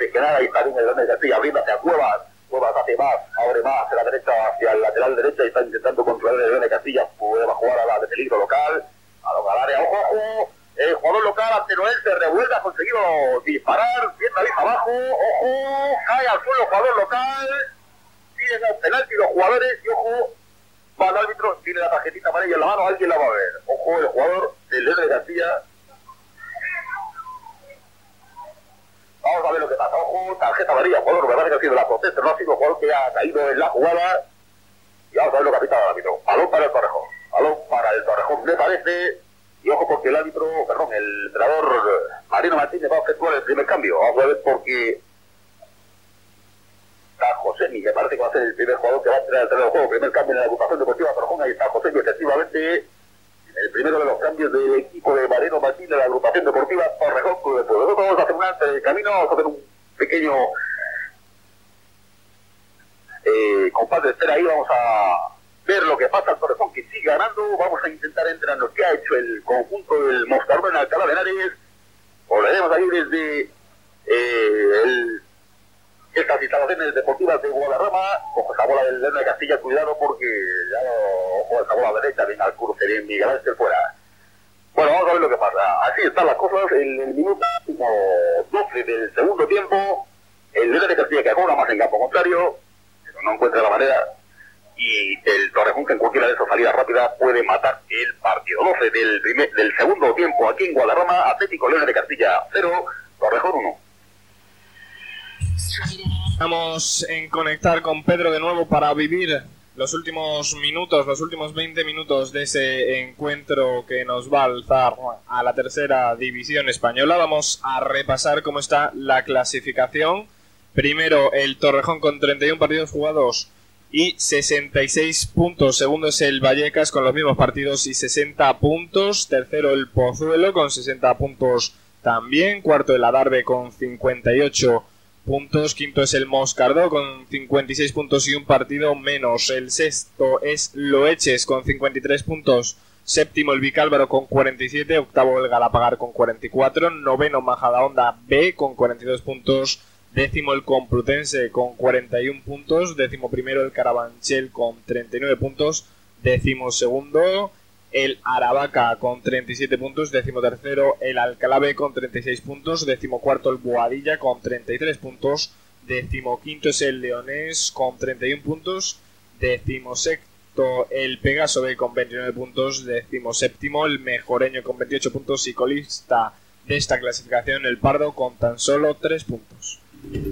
friccionar, ahí está bien el León de Castilla, abriendo hacia Cuevas hace más, abre más hacia la derecha, hacia el lateral derecho, y está intentando controlar el León de Castilla, puede jugar a la de peligro local, a la área, ojo, el jugador local ante Noel se revuelve, ha conseguido disparar, bien David abajo, ojo, cae al suelo el jugador local, piden el penalti los jugadores, y ojo, va el árbitro, tiene la tarjetita amarilla en la mano, alguien la va a ver, ojo, el jugador del León de Castilla. Vamos a ver lo que pasa. Ojo, tarjeta amarilla, jugador, me parece que ha sido la protesta, no ha sido el jugador que ha caído en la jugada. Y vamos a ver lo que ha pitado el árbitro. Balón para el Torrejón, me parece. Y ojo porque el entrenador Mariano Martínez va a efectuar el primer cambio. Vamos a ver porque está Josemi, me parece que va a ser el primer jugador que va a entrar al terreno de juego. Primer cambio en la agrupación deportiva Torrejón, ahí está Josemi, efectivamente. El primero de los cambios del equipo de Mariano Martínez de la agrupación deportiva Torrejón Club de Fútbol. Nosotros vamos a hacer un antes del camino, vamos a hacer un pequeño compás de espera ahí, vamos a ver lo que pasa al Torrejón, que sigue ganando. Vamos a intentar entrar en lo que ha hecho el conjunto del Moscardón en Alcalá de Henares. Volveremos ahí desde estas instalaciones deportivas de Guadarrama. Ojo, esa bola del León de Castilla, cuidado porque ya ojo, esa bola derecha, bien al cruce, bien Miguel Ángel fuera. Bueno, vamos a ver lo que pasa. Así están las cosas en el minuto 12 del segundo tiempo. El León de Castilla que juega más en campo contrario, pero no encuentra la manera. Y el Torrejón, que en cualquiera de esas salidas rápidas puede matar el partido. 12 del segundo tiempo aquí en Guadarrama. Atlético León de Castilla 0, Torrejón 1. Vamos en conectar con Pedro de nuevo para vivir los últimos minutos, los últimos 20 minutos de ese encuentro que nos va a alzar a la tercera división española. Vamos a repasar cómo está la clasificación. Primero el Torrejón con 31 partidos jugados y 66 puntos. Segundo es el Vallecas con los mismos partidos y 60 puntos. Tercero el Pozuelo con 60 puntos también. Cuarto el Adarve con 58 puntos. Quinto es el Moscardó con 56 puntos y un partido menos. El sexto es Loeches con 53 puntos. Séptimo el Vicálvaro con 47. Octavo el Galapagar con 44. Noveno Majadahonda B con 42 puntos. Décimo el Complutense con 41 puntos. Décimo primero el Carabanchel con 39 puntos. Décimo segundo el Aravaca con 37 puntos. Décimo tercero el Alcalá B con 36 puntos. Décimo cuarto el Boadilla con 33 puntos. Décimo quinto es el Leonés con 31 puntos. Décimo sexto el Pegaso B con 29 puntos. Décimo séptimo el Mejoreño con 28 puntos. Y colista de esta clasificación el Pardo con tan solo 3 puntos.